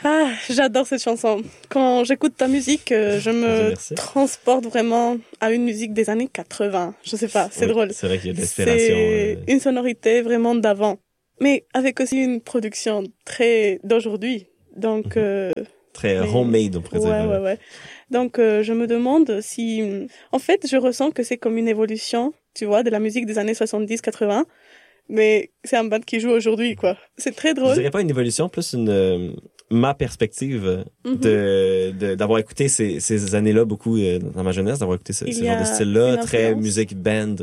Ah, j'adore cette chanson. Quand j'écoute ta musique, je me transporte vraiment à une musique des années 80. Je sais pas, c'est drôle. C'est vrai qu'il y a de l'inspiration. C'est une sonorité vraiment d'avant. Mais avec aussi une production très d'aujourd'hui. Donc, très homemade, on pourrait dire. Ouais. Donc, je me demande si... En fait, je ressens que c'est comme une évolution, tu vois, de la musique des années 70-80. Mais c'est un band qui joue aujourd'hui, quoi. C'est très drôle. Je dirais pas une évolution, plus ma perspective d'avoir écouté ces années-là beaucoup dans ma jeunesse, d'avoir écouté ce genre de style-là, très musique band,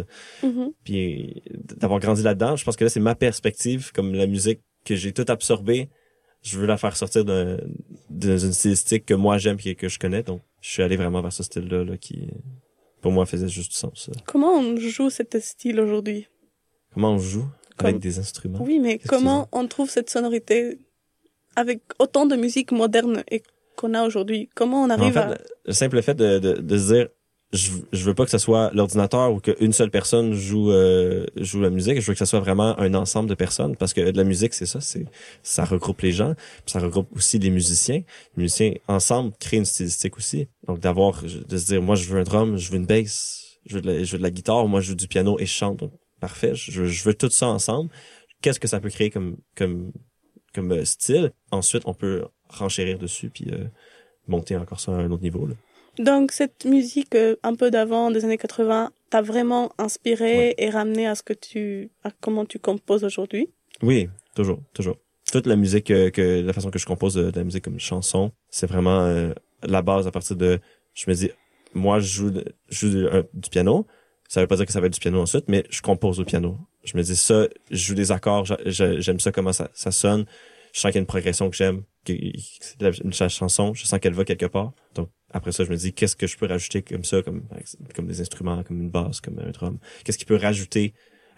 puis d'avoir grandi là-dedans. Je pense que là, c'est ma perspective, comme la musique que j'ai toute absorbée. Je veux la faire sortir d'une stylistique que moi j'aime et que je connais. Donc, je suis allé vraiment vers ce style-là là, qui, pour moi, faisait juste du sens. Comment on joue cet style aujourd'hui? Comment on joue? Avec des instruments. Oui, mais comment on trouve cette sonorité avec autant de musique moderne et qu'on a aujourd'hui? Comment on arrive le simple fait de se dire, je veux pas que ce soit l'ordinateur ou qu'une seule personne joue la musique. Je veux que ce soit vraiment un ensemble de personnes, parce que de la musique, c'est ça regroupe les gens, puis ça regroupe aussi les musiciens. Les musiciens ensemble créent une stylistique aussi. Donc de se dire, moi je veux un drum, je veux une bass, je veux de la guitare, moi je veux du piano et je chante. Donc, parfait, je veux tout ça ensemble. Qu'est-ce que ça peut créer comme style? Ensuite, on peut renchérir dessus puis monter encore ça à un autre niveau, là. Donc, cette musique un peu d'avant, des années 80, t'a vraiment inspiré et ramené à comment tu composes aujourd'hui? Oui, toujours. Toute la musique, la façon que je compose de la musique comme chanson, c'est vraiment la base à partir de, je me dis, moi, je joue du piano. Ça veut pas dire que ça va être du piano ensuite, mais je compose au piano. Je me dis ça, je joue des accords, j'aime ça, comment ça sonne. Je sens qu'il y a une progression que j'aime, une chanson, je sens qu'elle va quelque part. Donc, après ça, je me dis, qu'est-ce que je peux rajouter comme ça, comme des instruments, comme une basse, comme un drum? Qu'est-ce qui peut rajouter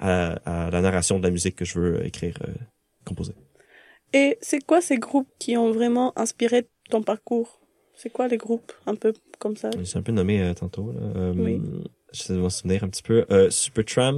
à la narration de la musique que je veux écrire, composer? Et c'est quoi ces groupes qui ont vraiment inspiré ton parcours? C'est quoi les groupes, un peu comme ça? J'ai un peu nommé tantôt, là. Oui. J'essaie de m'en souvenir un petit peu. Supertramp.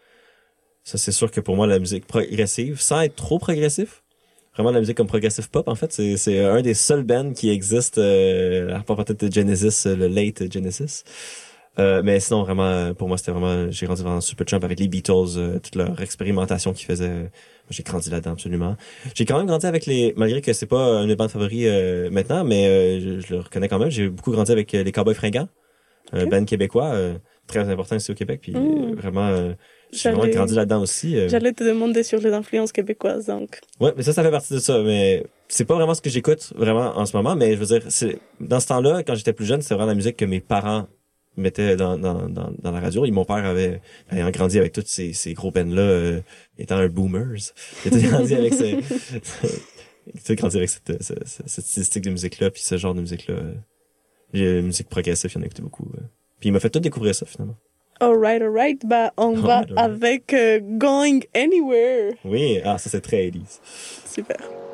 Ça, c'est sûr que pour moi, la musique progressive, sans être trop progressif, vraiment la musique comme progressive pop, en fait, c'est un des seuls bands qui existe, à part peut-être de Genesis, le late Genesis. Mais sinon, vraiment, pour moi, c'était vraiment, j'ai grandi dans Supertramp avec les Beatles, toute leur expérimentation qu'ils faisaient. J'ai grandi là-dedans, absolument. J'ai quand même grandi avec malgré que c'est pas un de mes bands favoris, maintenant, mais je le reconnais quand même, j'ai beaucoup grandi avec les Cowboys Fringants. Un band québécois, très important ici au Québec, puis vraiment, j'ai vraiment grandi là-dedans aussi. J'allais te demander sur les influences québécoises, donc. Ouais, mais ça fait partie de ça, mais c'est pas vraiment ce que j'écoute vraiment en ce moment, mais je veux dire, dans ce temps-là, quand j'étais plus jeune, c'était vraiment la musique que mes parents mettaient dans la radio. Et mon père ayant grandi avec tous ces gros bands-là, étant un boomers, il a grandi avec cette stylistique de musique-là, puis ce genre de musique-là. Musique progressive, il y en a écouté beaucoup. Puis il m'a fait tout découvrir ça, finalement. Alright. Bah, on va avec Going Anywhere. Oui, ça c'est très 80s. Super.